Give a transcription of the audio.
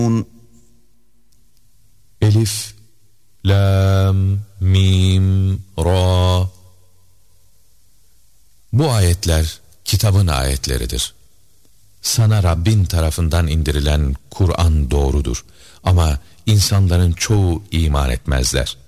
Elif, Lam, Mim, Ra. Bu ayetler kitabın ayetleridir. Sana Rabbin tarafından indirilen Kur'an doğrudur. Ama insanların çoğu iman etmezler.